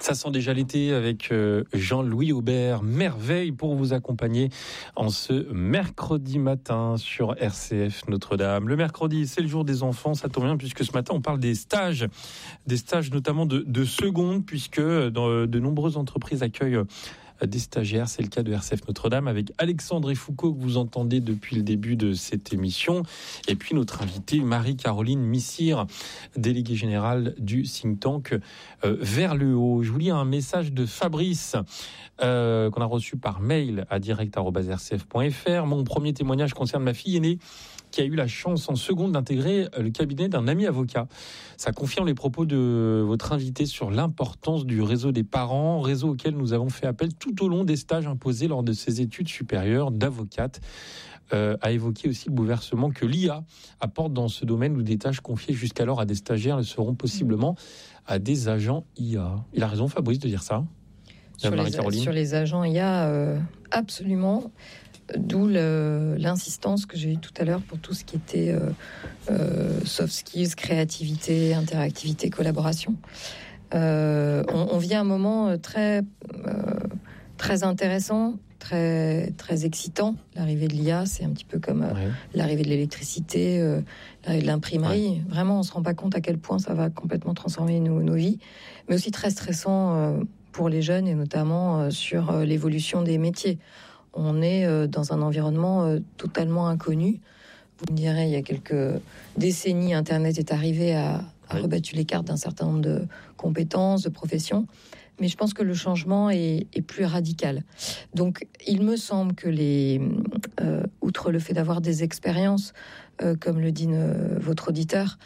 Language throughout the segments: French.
Ça sent déjà l'été avec Jean-Louis Aubert. Merveille pour vous accompagner en ce mercredi matin sur RCF Notre-Dame. Le mercredi, c'est le jour des enfants. Ça tombe bien puisque ce matin, on parle des stages notamment de seconde, puisque dans de nombreuses entreprises accueillent des stagiaires. C'est le cas de RCF Notre-Dame avec Alexandre Foucault que vous entendez depuis le début de cette émission. Et puis notre invitée Marie-Caroline Missire, déléguée générale du think tank Vers le Haut. Je vous lis un message de Fabrice qu'on a reçu par mail à direct@rcf.fr. Mon premier témoignage concerne ma fille aînée qui a eu la chance en seconde d'intégrer le cabinet d'un ami avocat. Ça confirme les propos de votre invité sur l'importance du réseau des parents, réseau auquel nous avons fait appel tout au long des stages imposés lors de ses études supérieures d'avocate. A évoqué aussi le bouleversement que l'IA apporte dans ce domaine où des tâches confiées jusqu'alors à des stagiaires le seront possiblement à des agents IA. Il a raison, Fabrice, de dire ça. Sur les agents IA, absolument. D'où l'insistance que j'ai eue tout à l'heure pour tout ce qui était soft skills, créativité, interactivité, collaboration. On vit un moment très intéressant, très excitant. L'arrivée de l'IA, c'est un petit peu comme l'arrivée de l'électricité, l'arrivée de l'imprimerie. Ouais. Vraiment, on se rend pas compte à quel point ça va complètement transformer nos vies, mais aussi très stressant pour les jeunes et notamment sur l'évolution des métiers. On est dans un environnement totalement inconnu. Vous me direz, il y a quelques décennies, Internet est arrivé à rebattre les cartes d'un certain nombre de compétences, de professions. Mais je pense que le changement est plus radical. Donc, il me semble que outre le fait d'avoir des expériences, comme le dit votre auditeur,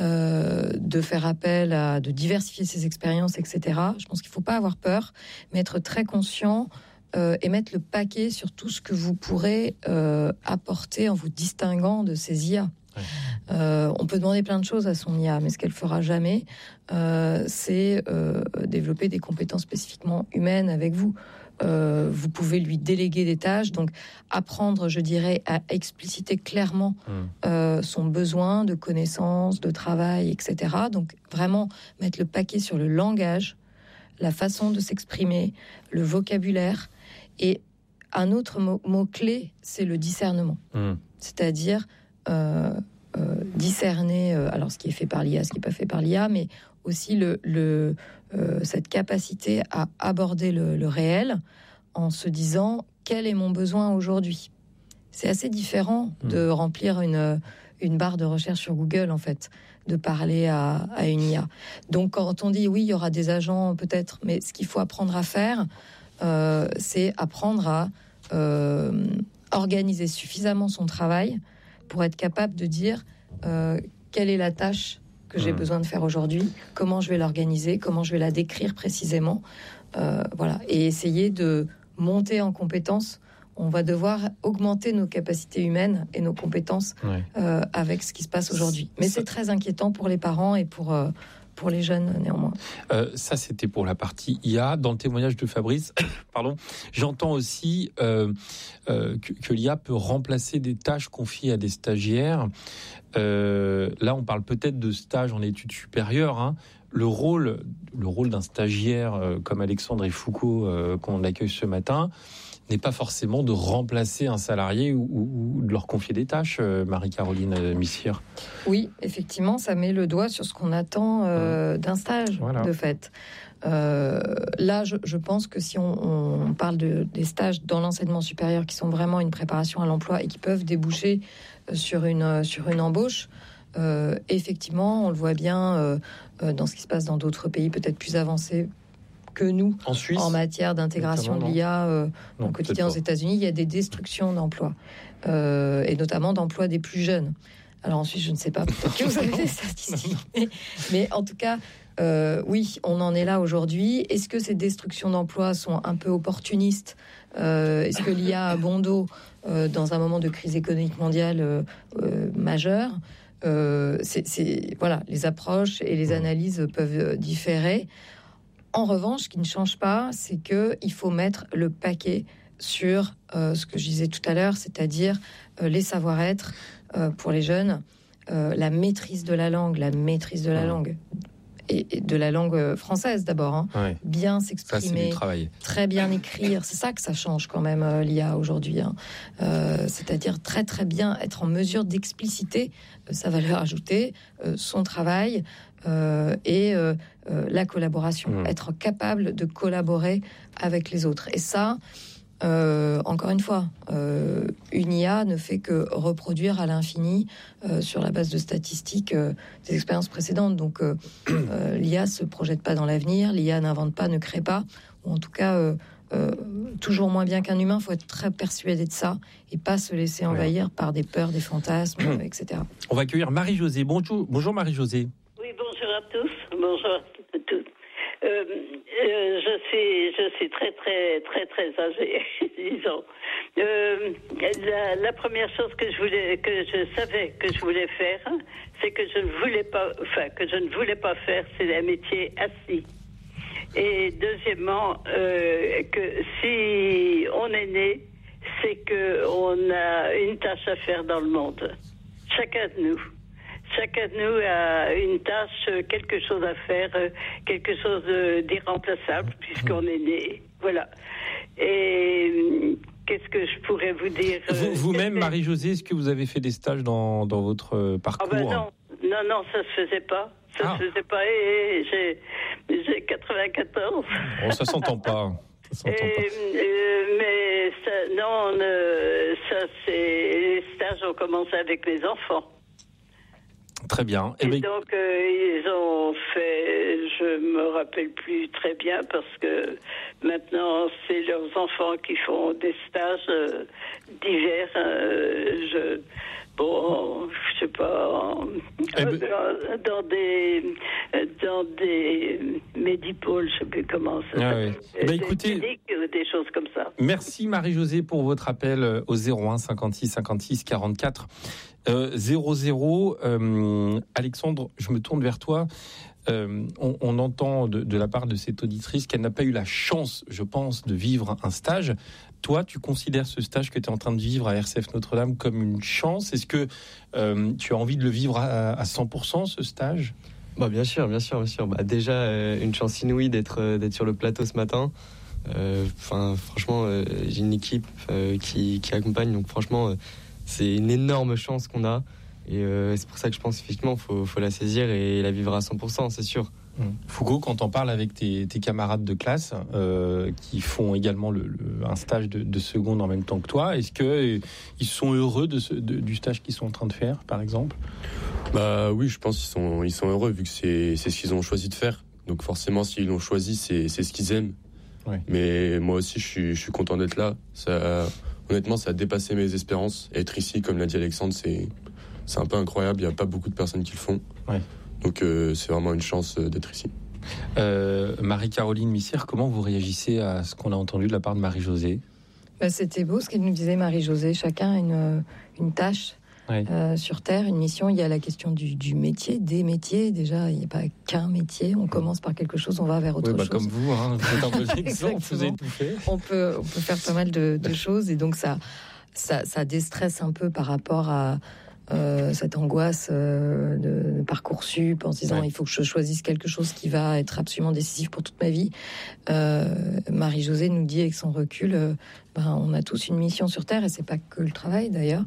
de faire appel de diversifier ses expériences, etc. Je pense qu'il ne faut pas avoir peur, mais être très conscient et mettre le paquet sur tout ce que vous pourrez apporter en vous distinguant de ces IA. On peut demander plein de choses à son IA, mais ce qu'elle fera jamais, c'est développer des compétences spécifiquement humaines avec vous. Vous pouvez lui déléguer des tâches, donc apprendre, je dirais, à expliciter clairement son besoin de connaissances, de travail, etc. Donc vraiment mettre le paquet sur le langage, la façon de s'exprimer, le vocabulaire. Et un autre mot-clé, c'est le discernement. C'est-à-dire discerner alors ce qui est fait par l'IA, ce qui n'est pas fait par l'IA, mais aussi cette capacité à aborder le réel en se disant quel est mon besoin aujourd'hui. C'est assez différent de remplir une barre de recherche sur Google, en fait, de parler à une IA. Donc quand on dit oui, il y aura des agents peut-être, mais ce qu'il faut apprendre à faire, c'est apprendre à organiser suffisamment son travail pour être capable de dire quelle est la tâche que j'ai besoin de faire aujourd'hui, comment je vais l'organiser, comment je vais la décrire précisément, voilà, et essayer de monter en compétences. On va devoir augmenter nos capacités humaines et nos compétences avec ce qui se passe aujourd'hui. Mais c'est très inquiétant pour les parents et pour les jeunes, néanmoins. Ça, c'était pour la partie IA. Dans le témoignage de Fabrice, j'entends aussi que l'IA peut remplacer des tâches confiées à des stagiaires. Là, on parle peut-être de stage en études supérieures. Le rôle d'un stagiaire comme Alexandre Foucault qu'on accueille ce matin n'est pas forcément de remplacer un salarié ou de leur confier des tâches, Marie-Caroline Missire. Oui, effectivement, ça met le doigt sur ce qu'on attend d'un stage, de fait. Là, je pense que si on parle des stages dans l'enseignement supérieur qui sont vraiment une préparation à l'emploi et qui peuvent déboucher sur une embauche, effectivement, on le voit bien dans ce qui se passe dans d'autres pays peut-être plus avancés que nous, en Suisse, en matière d'intégration de l'IA au quotidien aux États-Unis, il y a des destructions d'emplois, et notamment d'emplois des plus jeunes. Alors en Suisse, je ne sais pas, peut-être que vous avez des statistiques, mais en tout cas, oui, on en est là aujourd'hui. Est-ce que ces destructions d'emplois sont un peu opportunistes ? Est-ce que l'IA a bon dos dans un moment de crise économique mondiale majeure ? Voilà, les approches et les analyses peuvent différer. En revanche, ce qui ne change pas, c'est qu'il faut mettre le paquet sur ce que je disais tout à l'heure, c'est-à-dire les savoir-être pour les jeunes, la maîtrise de la langue, et de la langue française d'abord, bien s'exprimer, très bien écrire. C'est ça que ça change quand même l'IA aujourd'hui. C'est-à-dire très très bien être en mesure d'expliciter sa valeur ajoutée, son travail et la collaboration. Être capable de collaborer avec les autres. Et ça, encore une fois, une IA ne fait que reproduire à l'infini sur la base de statistiques des expériences précédentes. Donc l'IA se projette pas dans l'avenir, l'IA n'invente pas, ne crée pas, ou en tout cas toujours moins bien qu'un humain. Il faut être très persuadé de ça et pas se laisser envahir par des peurs, des fantasmes, etc. On va accueillir Marie-Josée. Bonjour Marie-Josée. Oui, bonjour à tous. Bonjour à tous. Je suis très âgée, disons. La première chose que je savais que je voulais faire, c'est que je ne voulais pas faire, c'est un métier assis. Et deuxièmement, que si on est né, c'est que on a une tâche à faire dans le monde. Chacun de nous a une tâche, quelque chose à faire, quelque chose d'irremplaçable, puisqu'on est né. Voilà. Et qu'est-ce que je pourrais vous dire Vous-même, Marie-Josée, est-ce que vous avez fait des stages dans votre parcours? Non, ça se faisait pas. Ça se faisait pas. Et j'ai 94. Bon, ça s'entend pas. Mais ça, c'est les stages ont commencé avec mes enfants. Très bien. Et donc, ils ont fait, je me rappelle plus très bien, parce que maintenant, c'est leurs enfants qui font des stages divers. Je sais pas, dans des médipoles, je sais plus comment ça s'appelle. Écoutez, des choses comme ça. Merci Marie-Josée pour votre appel au 01 56 56 44 00. Alexandre, je me tourne vers toi. On entend de la part de cette auditrice qu'elle n'a pas eu la chance, je pense, de vivre un stage. Toi, tu considères ce stage que tu es en train de vivre à RCF Notre-Dame comme une chance? Est-ce que tu as envie de le vivre à 100%, ce stage? Bien sûr. Déjà, une chance inouïe d'être sur le plateau ce matin. Franchement, j'ai une équipe qui accompagne. Donc franchement, c'est une énorme chance qu'on a. Et c'est pour ça que je pense effectivement faut la saisir et la vivre à 100%, c'est sûr. Foucault, quand on parle avec tes camarades de classe qui font également un stage de seconde en même temps que toi, est-ce qu'ils sont heureux du stage qu'ils sont en train de faire, par exemple? Oui, je pense qu'ils sont heureux, vu que c'est ce qu'ils ont choisi de faire. Donc forcément, s'ils l'ont choisi, c'est ce qu'ils aiment. Ouais. Mais moi aussi, je suis content d'être là. Honnêtement, ça a dépassé mes espérances. Être ici, comme l'a dit Alexandre, c'est un peu incroyable. Il n'y a pas beaucoup de personnes qui le font. Ouais. Donc c'est vraiment une chance d'être ici. Marie-Caroline Missire, comment vous réagissez à ce qu'on a entendu de la part de Marie-Josée? C'était beau ce qu'elle nous disait, Marie-Josée. Chacun a une tâche sur Terre, une mission. Il y a la question du métier, des métiers. Déjà, il n'y a pas qu'un métier. On commence par quelque chose, on va vers autre chose. Comme vous, vous êtes un peu l'exemple, vous avez tout fait. On peut faire pas mal de choses. Et donc, ça déstresse un peu par rapport à cette angoisse de Parcoursup, en se disant il faut que je choisisse quelque chose qui va être absolument décisif pour toute ma vie. Marie-Josée nous dit avec son recul, on a tous une mission sur Terre, et c'est pas que le travail d'ailleurs,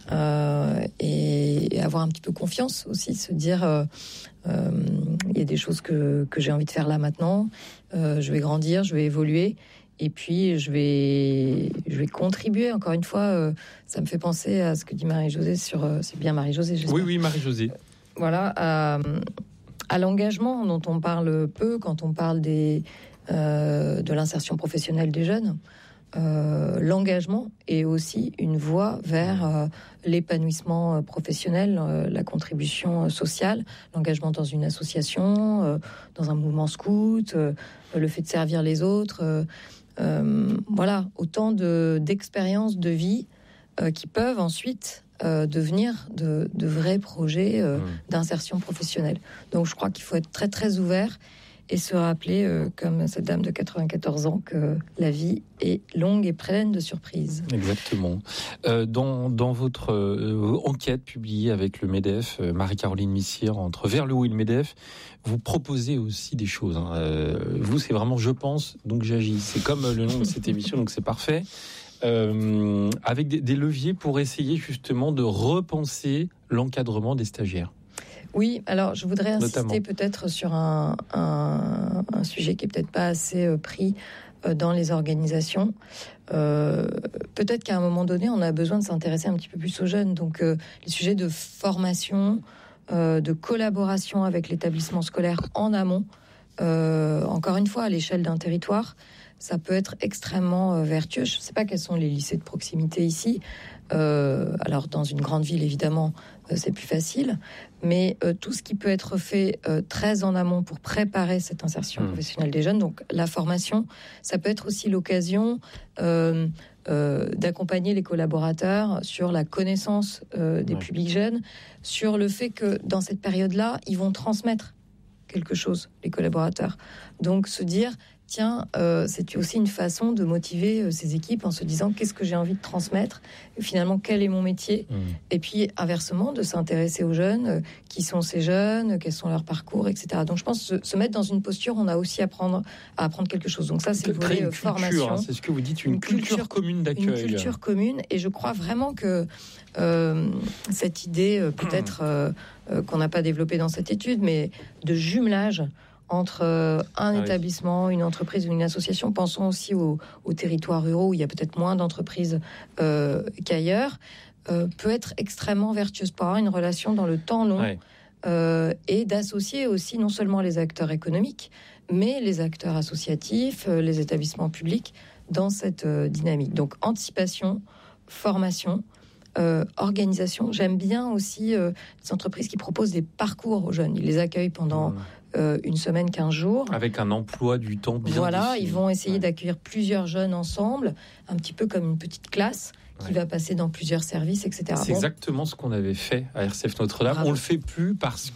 et avoir un petit peu confiance aussi, se dire il y a des choses que j'ai envie de faire là maintenant, je vais grandir, je vais évoluer. Et puis, je vais contribuer, encore une fois, ça me fait penser à ce que dit Marie-Josée c'est bien Marie-Josée, j'espère. Oui, Marie-Josée. Voilà, à l'engagement dont on parle peu quand on parle de l'insertion professionnelle des jeunes. L'engagement est aussi une voie vers l'épanouissement professionnel, la contribution sociale, l'engagement dans une association, dans un mouvement scout, le fait de servir les autres. Voilà, autant d'expériences de vie qui peuvent ensuite devenir de vrais projets d'insertion professionnelle. Donc je crois qu'il faut être très très ouvert et se rappeler, comme cette dame de 94 ans, que la vie est longue et pleine de surprises. Exactement. Dans votre enquête publiée avec le MEDEF, Marie-Caroline Missire, entre Vers le haut et le MEDEF, vous proposez aussi des choses. Vous, c'est vraiment je pense, donc j'agis. C'est comme le nom de cette émission, donc c'est parfait. Avec des leviers pour essayer justement de repenser l'encadrement des stagiaires. Oui, alors je voudrais insister peut-être sur un sujet qui est peut-être pas assez pris dans les organisations. Peut-être qu'à un moment donné, on a besoin de s'intéresser un petit peu plus aux jeunes. Donc les sujets de formation, de collaboration avec l'établissement scolaire en amont, encore une fois à l'échelle d'un territoire, ça peut être extrêmement vertueux. Je ne sais pas quels sont les lycées de proximité ici. Alors dans une grande ville, évidemment, c'est plus facile. Mais tout ce qui peut être fait très en amont pour préparer cette insertion professionnelle des jeunes, donc la formation, ça peut être aussi l'occasion d'accompagner les collaborateurs sur la connaissance des publics jeunes, sur le fait que dans cette période-là, ils vont transmettre quelque chose, les collaborateurs. Donc se dire... Tiens, c'est aussi une façon de motiver ces équipes en se disant qu'est-ce que j'ai envie de transmettre, et finalement quel est mon métier, et puis inversement de s'intéresser aux jeunes, qui sont ces jeunes, quels sont leurs parcours, etc. Donc je pense se mettre dans une posture, on a aussi à apprendre quelque chose. Donc ça c'est le volet formation. C'est ce que vous dites, une culture commune d'accueil. Une culture commune, et je crois vraiment que cette idée peut-être qu'on n'a pas développée dans cette étude, mais de jumelage entre un établissement, une entreprise ou une association. Pensons aussi aux territoires ruraux où il y a peut-être moins d'entreprises qu'ailleurs, peut être extrêmement vertueuse pour avoir une relation dans le temps long et d'associer aussi non seulement les acteurs économiques, mais les acteurs associatifs, les établissements publics dans cette dynamique. Donc anticipation, formation, organisation. J'aime bien aussi les entreprises qui proposent des parcours aux jeunes. Ils les accueillent pendant une semaine, 15 jours. Avec un emploi du temps bien Voilà, ils vont essayer d'accueillir plusieurs jeunes ensemble, un petit peu comme une petite classe qui va passer dans plusieurs services, etc. C'est exactement ce qu'on avait fait à RCF Notre-Dame. On le fait plus parce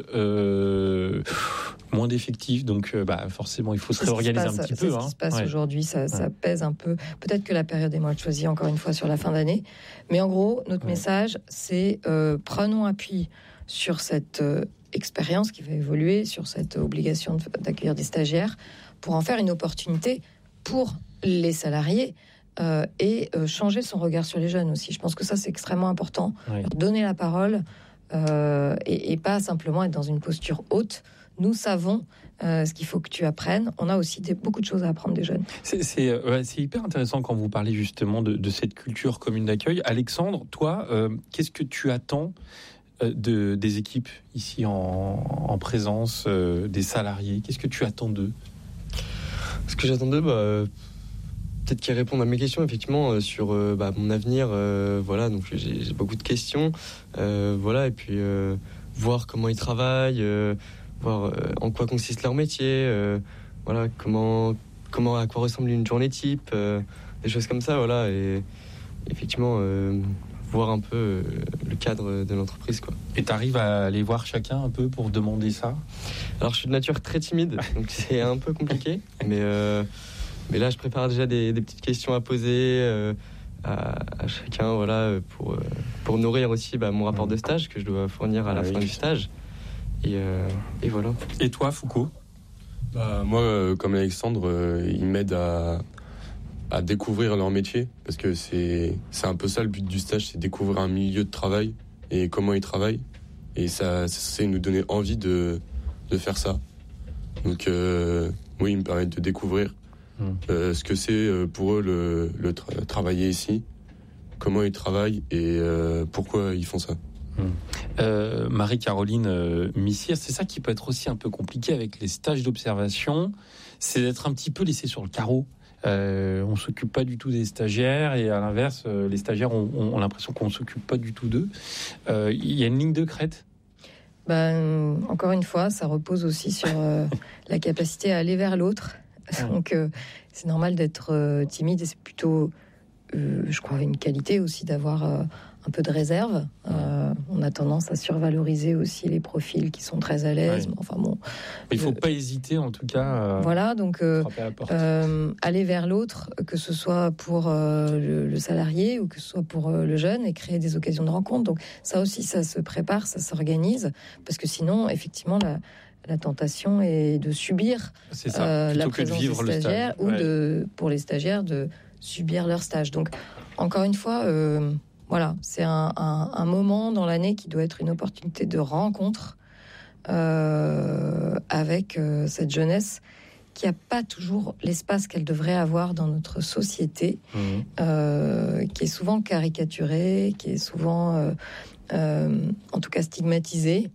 que moins d'effectifs, donc forcément il faut se réorganiser un petit peu. C'est ce qui se passe aujourd'hui, ça pèse un peu. Peut-être que la période est moins choisie encore une fois sur la fin d'année, mais en gros notre message c'est prenons appui sur cette expérience qui va évoluer, sur cette obligation d'accueillir des stagiaires pour en faire une opportunité pour les salariés. Et changer son regard sur les jeunes aussi. Je pense que ça, c'est extrêmement important. Leur donner la parole et pas simplement être dans une posture haute. Nous savons ce qu'il faut que tu apprennes. On a aussi beaucoup de choses à apprendre des jeunes. C'est hyper intéressant quand vous parlez justement de cette culture commune d'accueil. Alexandre, toi, qu'est-ce que tu attends des équipes ici en présence des salariés? Qu'est-ce que tu attends d'eux? Ce que j'attends d'eux, peut-être qu'ils répondent à mes questions, effectivement, sur mon avenir. Voilà, donc j'ai beaucoup de questions. Voilà, et puis voir comment ils travaillent, voir en quoi consiste leur métier. Voilà, à quoi ressemble une journée type, des choses comme ça. Voilà, et effectivement, voir un peu le cadre de l'entreprise, quoi. Et tu arrives à aller voir chacun un peu pour demander ça? Alors, je suis de nature très timide, donc c'est un peu compliqué, mais là, je prépare déjà des petites questions à poser à chacun, voilà, pour nourrir aussi mon rapport de stage que je dois fournir à la fin du stage. Et voilà. Et toi, Foucault? Moi, comme Alexandre, il m'aide à découvrir leur métier, parce que c'est un peu ça le but du stage, c'est découvrir un milieu de travail et comment ils travaillent. Et ça, c'est nous donner envie de faire ça. Donc, oui, ils me permettent de découvrir ce que c'est pour eux travailler ici, comment ils travaillent et pourquoi ils font ça. Marie-Caroline Missire, c'est ça qui peut être aussi un peu compliqué avec les stages d'observation, c'est d'être un petit peu laissé sur le carreau. On s'occupe pas du tout des stagiaires et à l'inverse, les stagiaires ont l'impression qu'on s'occupe pas du tout d'eux. Il y a une ligne de crête. Encore une fois, ça repose aussi sur la capacité à aller vers l'autre. Donc, c'est normal d'être timide et c'est plutôt, je crois, une qualité aussi d'avoir un peu de réserve. On a tendance à survaloriser aussi les profils qui sont très à l'aise. Ouais. Enfin bon. Il faut pas hésiter, en tout cas. Voilà, donc frapper à la porte. aller vers l'autre, que ce soit pour le salarié ou que ce soit pour le jeune, et créer des occasions de rencontre. Donc ça aussi, ça se prépare, ça s'organise, parce que sinon, effectivement, la tentation est de subir la présence des stagiaires ou pour les stagiaires de subir leur stage. Donc, encore une fois, voilà, c'est un moment dans l'année qui doit être une opportunité de rencontre avec cette jeunesse qui n'a pas toujours l'espace qu'elle devrait avoir dans notre société, qui est souvent caricaturée, qui est souvent, en tout cas, stigmatisée.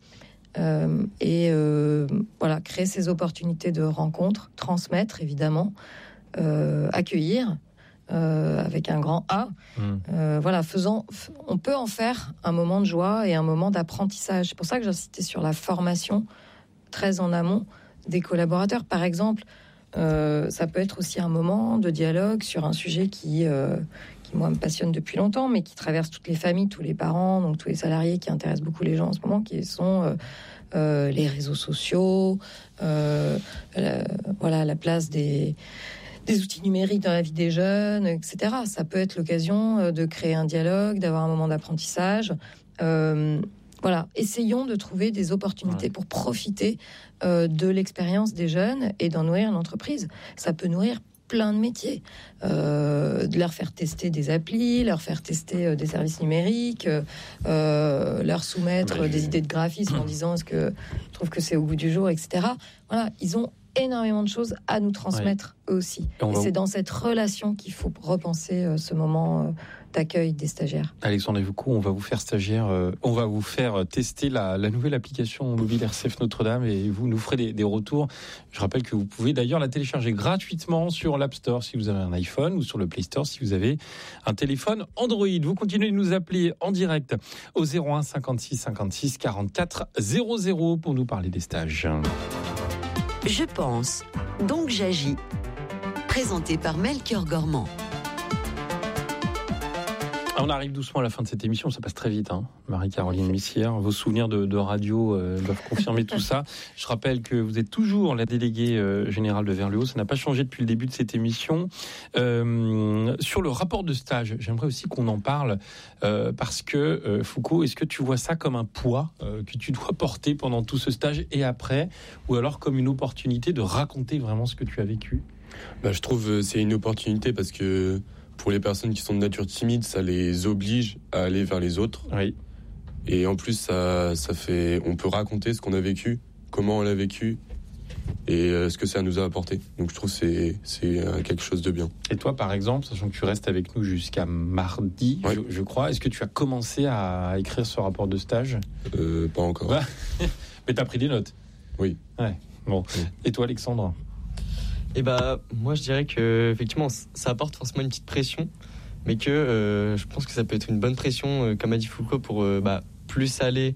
Voilà, créer ces opportunités de rencontre, transmettre évidemment, accueillir avec un grand A. Voilà, on peut en faire un moment de joie et un moment d'apprentissage. C'est pour ça que j'insistais sur la formation très en amont des collaborateurs. Par exemple, ça peut être aussi un moment de dialogue sur un sujet qui moi me passionne depuis longtemps, mais qui traverse toutes les familles, tous les parents, donc tous les salariés, qui intéressent beaucoup les gens en ce moment, qui sont les réseaux sociaux, voilà, la place des outils numériques dans la vie des jeunes, etc. Ça peut être l'occasion de créer un dialogue, d'avoir un moment d'apprentissage. Voilà, essayons de trouver des opportunités pour profiter de l'expérience des jeunes et d'en nourrir une entreprise. Ça peut nourrir plein de métiers, de leur faire tester des applis, leur faire tester des services numériques, leur soumettre des idées de graphisme en disant est-ce que je trouve que c'est au goût du jour, etc. Voilà, ils ont énormément de choses à nous transmettre aussi. Et c'est dans cette relation qu'il faut repenser ce moment d'accueil des stagiaires. Alexandre Devoucoux, on va vous faire on va vous faire tester la nouvelle application mobile RCF Notre-Dame et vous nous ferez des retours. Je rappelle que vous pouvez d'ailleurs la télécharger gratuitement sur l'App Store si vous avez un iPhone ou sur le Play Store si vous avez un téléphone Android. Vous continuez de nous appeler en direct au 01 56 56 44 00 pour nous parler des stages. Je pense, donc j'agis. Présenté par Melchior Gormand. On arrive doucement à la fin de cette émission, ça passe très vite, hein. Marie-Caroline Missière, vos souvenirs de radio doivent confirmer tout ça. Je rappelle que vous êtes toujours la déléguée générale de Vers le Haut, ça n'a pas changé depuis le début de cette émission. Sur le rapport de stage, j'aimerais aussi qu'on en parle, parce que Foucault, est-ce que tu vois ça comme un poids que tu dois porter pendant tout ce stage et après, ou alors comme une opportunité de raconter vraiment ce que tu as vécu ? Je trouve que c'est une opportunité parce que pour les personnes qui sont de nature timide, ça les oblige à aller vers les autres. Oui. Et en plus, ça fait, on peut raconter ce qu'on a vécu, comment on l'a vécu et ce que ça nous a apporté. Donc je trouve que c'est quelque chose de bien. Et toi, par exemple, sachant que tu restes avec nous jusqu'à mardi, je crois, est-ce que tu as commencé à écrire ce rapport de stage ? Pas encore. Mais tu as pris des notes ? Oui. Ouais. Bon. Oui. Et toi, Alexandre ? Moi je dirais que effectivement ça apporte forcément une petite pression, mais que je pense que ça peut être une bonne pression, comme a dit Foucault, pour plus aller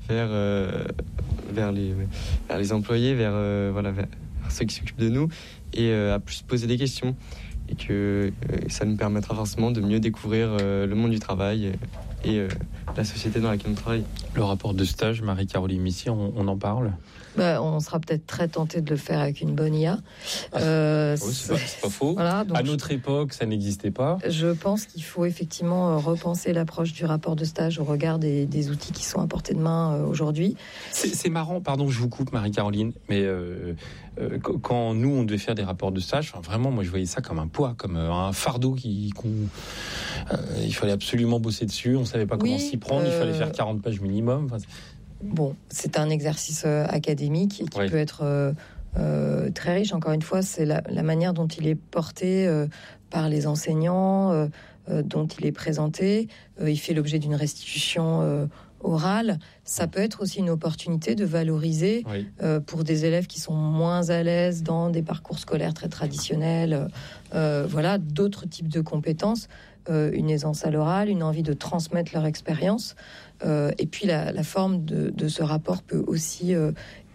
vers les employés, vers ceux qui s'occupent de nous, et à plus poser des questions, et que ça nous permettra forcément de mieux découvrir le monde du travail et la société dans laquelle on travaille. Le rapport de stage, Marie-Caroline Missière, on en parle ? On sera peut-être très tenté de le faire avec une bonne IA. C'est pas faux. Voilà, donc à notre époque, ça n'existait pas. Je pense qu'il faut effectivement repenser l'approche du rapport de stage au regard des outils qui sont à portée de main aujourd'hui. C'est marrant, pardon, je vous coupe, Marie-Caroline, mais quand nous, on devait faire des rapports de stage, vraiment, moi, je voyais ça comme un poids, comme un fardeau il fallait absolument bosser dessus, on savait pas comment s'y prendre, il fallait faire 40 pages minimum. Bon, c'est un exercice académique qui peut être très riche. Encore une fois, c'est la manière dont il est porté par les enseignants, dont il est présenté. Il fait l'objet d'une restitution orale. Ça peut être aussi une opportunité de valoriser pour des élèves qui sont moins à l'aise dans des parcours scolaires très traditionnels, d'autres types de compétences, une aisance à l'oral, une envie de transmettre leur expérience. Et puis la forme de ce rapport peut aussi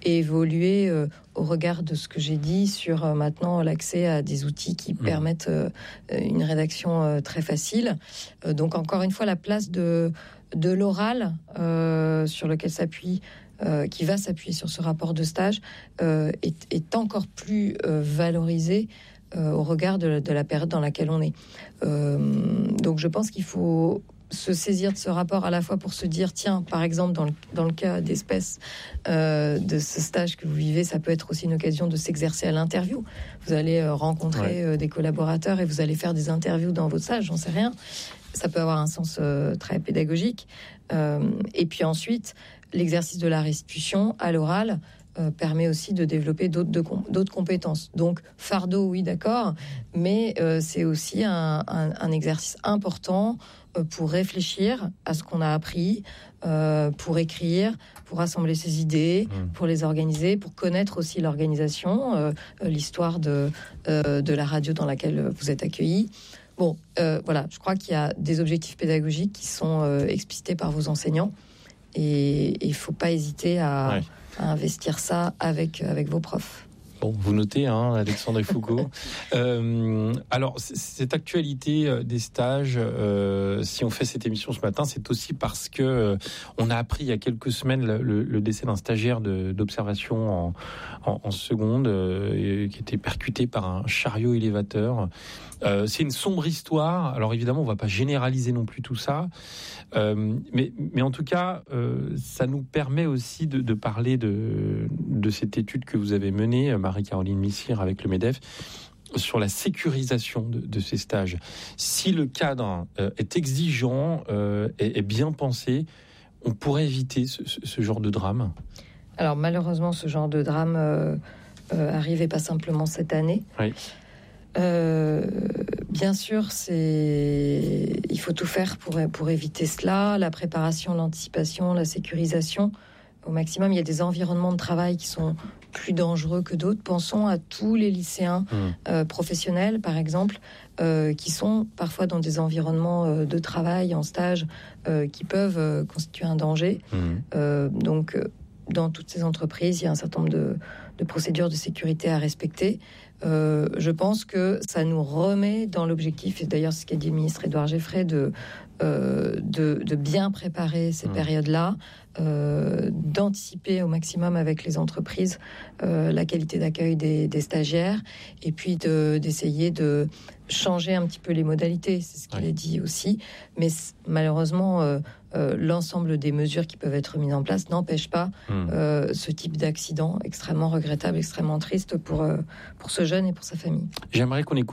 et évoluer au regard de ce que j'ai dit sur maintenant l'accès à des outils qui permettent une rédaction très facile. Donc encore une fois, la place de l'oral sur lequel s'appuie, qui va s'appuyer sur ce rapport de stage, est encore plus valorisée au regard de la période dans laquelle on est. Donc je pense qu'il faut se saisir de ce rapport à la fois pour se dire, tiens, par exemple, dans le cas d'espèces de ce stage que vous vivez, ça peut être aussi une occasion de s'exercer à l'interview. Vous allez rencontrer des collaborateurs et vous allez faire des interviews dans votre stage, j'en sais rien. Ça peut avoir un sens très pédagogique. Et puis ensuite, l'exercice de la restitution à l'oral permet aussi de développer d'autres compétences. Donc, fardeau, oui, d'accord, mais c'est aussi un exercice important pour réfléchir à ce qu'on a appris, pour écrire, pour rassembler ses idées, pour les organiser, pour connaître aussi l'organisation, l'histoire de la radio dans laquelle vous êtes accueillis. Bon, voilà, je crois qu'il y a des objectifs pédagogiques qui sont explicités par vos enseignants et il ne faut pas hésiter à investir ça avec vos profs. Bon, vous notez, Alexandre Foucault. Alors, cette actualité des stages, si on fait cette émission ce matin, c'est aussi parce que on a appris il y a quelques semaines le décès d'un stagiaire d'observation en seconde qui était percuté par un chariot élévateur. C'est une sombre histoire. Alors évidemment, on ne va pas généraliser non plus tout ça, mais en tout cas, ça nous permet aussi de parler de cette étude que vous avez menée, Marie-Caroline Missire, avec le MEDEF, sur la sécurisation de ces stages. Si le cadre est exigeant, est bien pensé, on pourrait éviter ce genre de drame. Alors malheureusement, ce genre de drame arrivait pas simplement cette année. Oui. Bien sûr, il faut tout faire pour éviter cela, la préparation, l'anticipation, la sécurisation au maximum. Il y a des environnements de travail qui sont plus dangereux que d'autres. Pensons à tous les lycéens professionnels, par exemple, qui sont parfois dans des environnements de travail, en stage, qui peuvent constituer un danger. Donc, dans toutes ces entreprises, il y a un certain nombre de procédures de sécurité à respecter. Je pense que ça nous remet dans l'objectif, et d'ailleurs ce qu'a dit le ministre Édouard Geffray, de bien préparer ces périodes-là, d'anticiper au maximum avec les entreprises la qualité d'accueil des stagiaires, et puis d'essayer de changer un petit peu les modalités, c'est ce qu'il a dit aussi. Mais malheureusement, l'ensemble des mesures qui peuvent être mises en place n'empêche pas ce type d'accident extrêmement regrettable, extrêmement triste pour ce jeune et pour sa famille. J'aimerais qu'on écoute